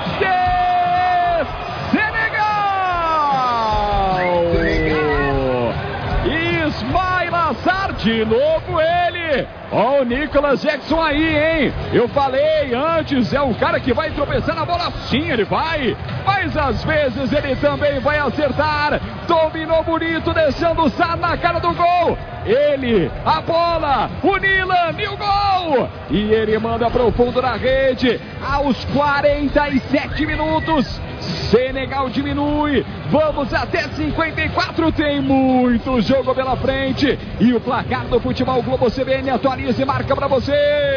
Ismail Assar, de novo ele. Ó o Nicolas Jackson aí, hein? Eu falei antes, é um cara que vai tropeçar na bola, sim, ele vai. Mas às vezes ele também vai acertar. Dominou bonito, deixando o Sá na cara do gol. Ele, a bola, o Nilan e o gol. E ele manda para o fundo da rede. Aos 47 minutos. Senegal diminui, vamos até 54, tem muito jogo pela frente, e o placar do Futebol Globo CBN atualiza e marca para você.